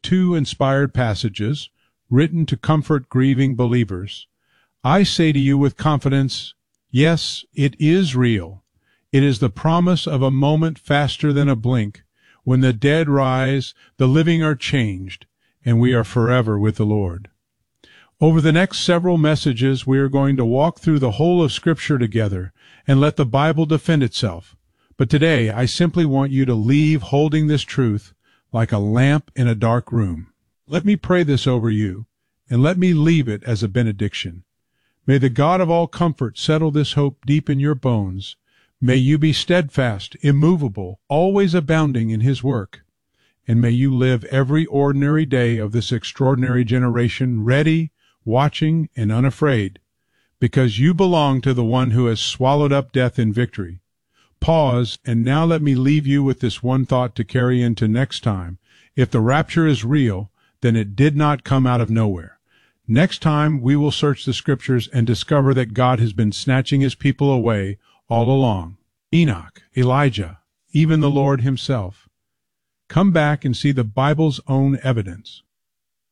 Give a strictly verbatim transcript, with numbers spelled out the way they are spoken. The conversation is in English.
two inspired passages written to comfort grieving believers, I say to you with confidence, yes, it is real. It is the promise of a moment faster than a blink, when the dead rise, the living are changed, and we are forever with the Lord. Over the next several messages, we are going to walk through the whole of Scripture together and let the Bible defend itself. But today, I simply want you to leave holding this truth like a lamp in a dark room. Let me pray this over you, and let me leave it as a benediction. May the God of all comfort settle this hope deep in your bones. May you be steadfast, immovable, always abounding in His work. And may you live every ordinary day of this extraordinary generation ready, watching, and unafraid, because you belong to the one who has swallowed up death in victory. Pause, and now let me leave you with this one thought to carry into next time. If the rapture is real, then it did not come out of nowhere. Next time, we will search the Scriptures and discover that God has been snatching His people away all along. Enoch, Elijah, even the Lord Himself. Come back and see the Bible's own evidence.